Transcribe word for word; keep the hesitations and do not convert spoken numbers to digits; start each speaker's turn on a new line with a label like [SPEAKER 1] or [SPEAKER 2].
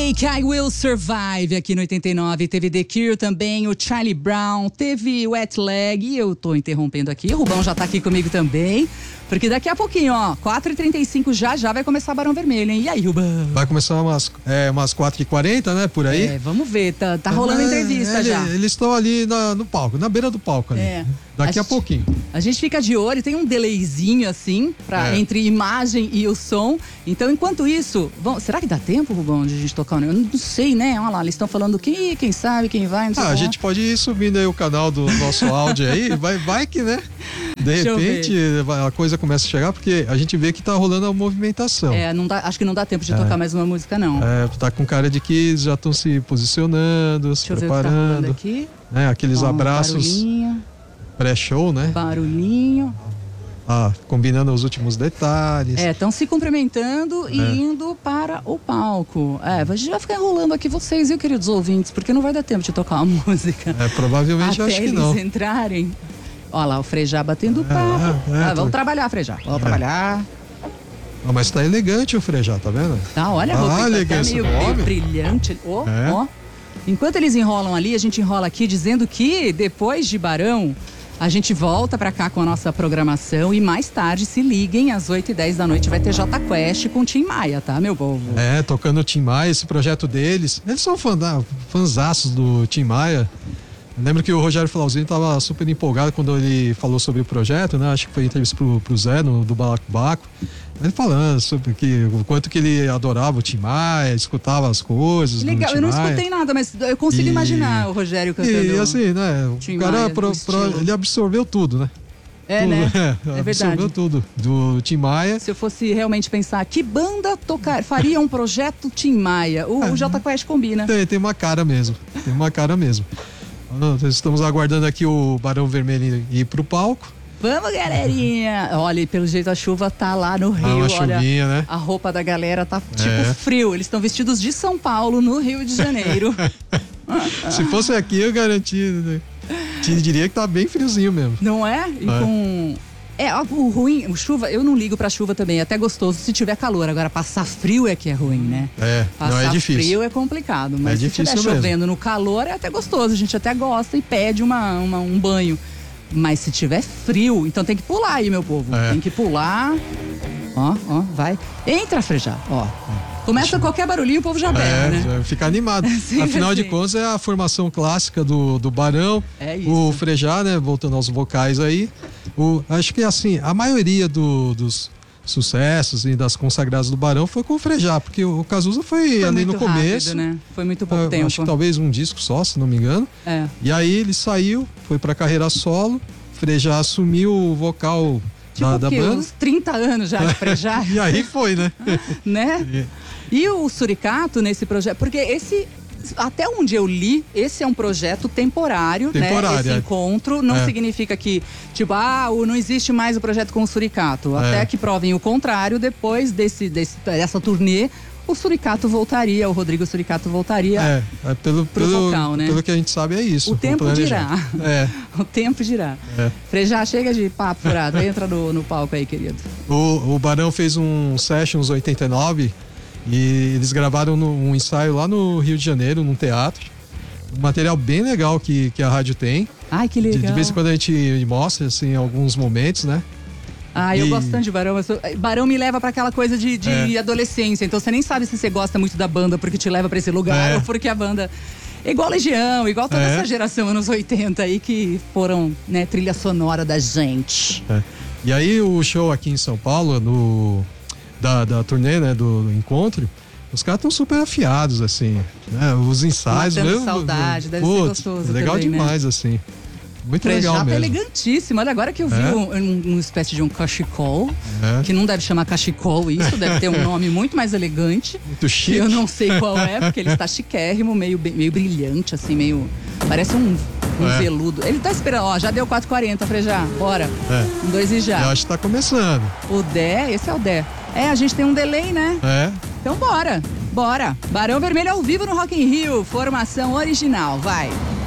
[SPEAKER 1] Drake, I Will Survive, aqui no oitenta e nove. Teve The Cure também, o Charlie Brown, teve Wet Leg, e eu tô interrompendo aqui. O Rubão já tá aqui comigo também, porque daqui a pouquinho, ó, quatro e trinta e cinco já já vai começar Barão Vermelho, hein? E aí, Rubão?
[SPEAKER 2] Vai começar umas, é, umas quatro e quarenta, né, por aí.
[SPEAKER 1] É, vamos ver, tá, tá rolando
[SPEAKER 2] é,
[SPEAKER 1] entrevista
[SPEAKER 2] ele,
[SPEAKER 1] já.
[SPEAKER 2] Eles estão ali na, no palco, na beira do palco ali.
[SPEAKER 1] É.
[SPEAKER 2] Daqui
[SPEAKER 1] a,
[SPEAKER 2] a pouquinho.
[SPEAKER 1] A gente fica de olho, tem um delayzinho assim, pra, é. entre imagem e o som. Então, enquanto isso, bom, será que dá tempo, Rubão, de a gente tocar? Eu não sei, né? Olha lá, eles estão falando quem, quem sabe, quem vai, não sei.
[SPEAKER 2] Ah, a gente pode ir subindo aí o canal do nosso áudio aí, vai, vai que, né? De repente a coisa começa a chegar, porque a gente vê que tá rolando a movimentação.
[SPEAKER 1] É, não dá, acho que não dá tempo de é. tocar mais uma música, não.
[SPEAKER 2] É, tá com cara de que já estão se posicionando,
[SPEAKER 1] Deixa
[SPEAKER 2] se
[SPEAKER 1] eu
[SPEAKER 2] preparando.
[SPEAKER 1] Ver o que tá aqui.
[SPEAKER 2] Né, aqueles
[SPEAKER 1] Ó,
[SPEAKER 2] abraços pré-show, né?
[SPEAKER 1] Barulhinho.
[SPEAKER 2] Ah, combinando os últimos detalhes.
[SPEAKER 1] É, estão se cumprimentando e é. indo para o palco. É, a gente vai ficar enrolando aqui vocês, viu, queridos ouvintes? Porque não vai dar tempo de tocar uma música.
[SPEAKER 2] É, provavelmente eu acho que não.
[SPEAKER 1] Até eles entrarem. Olha lá, o Frejá batendo é, papo. É, é, ah, vamos tô... trabalhar, Frejá. Vamos é. trabalhar.
[SPEAKER 2] Ah, mas tá elegante o Frejá, tá vendo?
[SPEAKER 1] Tá, olha a roupa, ah, tá meio, meio brilhante. Ó,
[SPEAKER 2] é.
[SPEAKER 1] ó. Enquanto eles enrolam ali, a gente enrola aqui dizendo que depois de Barão, a gente volta pra cá com a nossa programação e mais tarde se liguem às oito e dez da noite vai ter Jota Quest com o Tim Maia, tá, meu povo?
[SPEAKER 2] É, tocando o Tim Maia, esse projeto deles. Eles são fã, fãzaços do Tim Maia. Eu lembro que o Rogério Flauzino estava super empolgado quando ele falou sobre o projeto, né? Acho que foi entrevista pro, pro Zé, no, do Balacobaco. Ele falando sobre que, o quanto que ele adorava o Tim Maia, escutava as coisas.
[SPEAKER 1] Legal,
[SPEAKER 2] do Tim
[SPEAKER 1] eu não
[SPEAKER 2] Maia.
[SPEAKER 1] escutei nada, mas eu consigo e... imaginar o Rogério cantando.
[SPEAKER 2] E assim, né? O
[SPEAKER 1] Tim
[SPEAKER 2] cara
[SPEAKER 1] Maia,
[SPEAKER 2] pro, pro, ele absorveu tudo, né?
[SPEAKER 1] É,
[SPEAKER 2] tudo,
[SPEAKER 1] né?
[SPEAKER 2] É,
[SPEAKER 1] é verdade.
[SPEAKER 2] Absorveu tudo do Tim Maia.
[SPEAKER 1] Se eu fosse realmente pensar, que banda tocar, faria um projeto Tim Maia? O, é, o Jota Quest combina.
[SPEAKER 2] Tem, tem uma cara mesmo, tem uma cara mesmo. Estamos aguardando aqui o Barão Vermelho ir pro palco.
[SPEAKER 1] Vamos, galerinha! Olha, pelo jeito a chuva tá lá no Rio. Ah,
[SPEAKER 2] uma
[SPEAKER 1] olha,
[SPEAKER 2] chuvinha, né?
[SPEAKER 1] A roupa da galera tá tipo
[SPEAKER 2] é.
[SPEAKER 1] frio. Eles estão vestidos de São Paulo, no Rio de Janeiro.
[SPEAKER 2] Se fosse aqui, eu garantia. Te diria que tá bem friozinho mesmo.
[SPEAKER 1] Não é? E
[SPEAKER 2] é.
[SPEAKER 1] com... É, o ruim, o chuva, eu não ligo pra chuva também, é até gostoso se tiver calor. Agora, passar frio é que é ruim, né?
[SPEAKER 2] É,
[SPEAKER 1] passar
[SPEAKER 2] não é difícil.
[SPEAKER 1] frio é complicado, mas
[SPEAKER 2] é
[SPEAKER 1] se estiver chovendo mesmo. No calor é até gostoso, a gente até gosta e pede uma, uma, um banho. Mas se tiver frio, então tem que pular aí, meu povo.
[SPEAKER 2] É.
[SPEAKER 1] Tem que pular. Ó, ó, vai. Entra, Frejá, ó. Começa qualquer barulhinho, o povo já berra,
[SPEAKER 2] é,
[SPEAKER 1] né?
[SPEAKER 2] Fica animado. Afinal
[SPEAKER 1] assim.
[SPEAKER 2] de contas, é a formação clássica do, do Barão.
[SPEAKER 1] É isso.
[SPEAKER 2] O Frejá, né? Voltando aos vocais aí. O, acho que assim, a maioria do, dos sucessos e das consagradas do Barão foi com o Frejá, porque o Cazuza foi, foi ali no começo.
[SPEAKER 1] Rápido, né? Foi muito pouco
[SPEAKER 2] uh,
[SPEAKER 1] tempo.
[SPEAKER 2] Acho que talvez um disco só, se não me engano.
[SPEAKER 1] É.
[SPEAKER 2] E aí ele saiu, foi pra carreira solo. Frejá assumiu o vocal
[SPEAKER 1] tipo
[SPEAKER 2] da, da
[SPEAKER 1] que,
[SPEAKER 2] banda.
[SPEAKER 1] uns trinta anos já de Frejá.
[SPEAKER 2] E aí foi, né?
[SPEAKER 1] né? E o Suricato nesse projeto, porque esse, até onde eu li, esse é um projeto temporário,
[SPEAKER 2] temporário
[SPEAKER 1] né? Esse
[SPEAKER 2] é.
[SPEAKER 1] encontro não é. significa que, tipo, ah, não existe mais o projeto com o Suricato. Até é. que provem o contrário, depois desse, desse, dessa turnê, o Suricato voltaria, o Rodrigo Suricato voltaria
[SPEAKER 2] é, é pelo,
[SPEAKER 1] pro
[SPEAKER 2] pelo,
[SPEAKER 1] vocal, né?
[SPEAKER 2] Pelo que a gente sabe é isso.
[SPEAKER 1] O tempo dirá.
[SPEAKER 2] É.
[SPEAKER 1] O tempo dirá.
[SPEAKER 2] É.
[SPEAKER 1] Frejá, chega de papo furado, entra no, no palco aí, querido.
[SPEAKER 2] O, o Barão fez um Sessions oitenta e nove e eles gravaram no, um ensaio lá no Rio de Janeiro, num teatro. Um material bem legal que, que a rádio tem.
[SPEAKER 1] Ai, que legal.
[SPEAKER 2] De, de vez em quando a gente mostra, assim, alguns momentos, né?
[SPEAKER 1] Ah, eu e... gosto tanto de Barão. Sou... Barão me leva pra aquela coisa de, de é. adolescência. Então você nem sabe se você gosta muito da banda porque te leva pra esse lugar é. ou porque a banda... É igual Legião, igual toda é. essa geração anos oitenta aí que foram, né, trilha sonora da gente.
[SPEAKER 2] É. E aí o show aqui em São Paulo, no, da, da turnê, né, do, do encontro, os caras estão super afiados, assim, né? Os ensaios...
[SPEAKER 1] Matando meu, saudade, deve putz, ser gostoso
[SPEAKER 2] legal
[SPEAKER 1] também,
[SPEAKER 2] demais,
[SPEAKER 1] né?
[SPEAKER 2] assim. Muito
[SPEAKER 1] Frejá
[SPEAKER 2] legal mesmo.
[SPEAKER 1] Tá elegantíssimo. Olha, agora que eu vi
[SPEAKER 2] é.
[SPEAKER 1] um, um, uma espécie de um cachecol,
[SPEAKER 2] é.
[SPEAKER 1] que não deve chamar cachecol isso, deve ter um nome muito mais elegante.
[SPEAKER 2] Muito chique.
[SPEAKER 1] Eu não sei qual é, porque ele está chiquérrimo, meio, meio brilhante, assim, meio... Parece um, um
[SPEAKER 2] é.
[SPEAKER 1] veludo. Ele tá esperando, ó, já deu quatro e quarenta, Frejá, bora.
[SPEAKER 2] É.
[SPEAKER 1] Um, dois e já.
[SPEAKER 2] Eu acho que tá começando.
[SPEAKER 1] O Dé, esse é o Dé. É, a gente tem um delay, né?
[SPEAKER 2] É.
[SPEAKER 1] Então bora, bora. Barão Vermelho ao vivo no Rock in Rio, formação original, vai.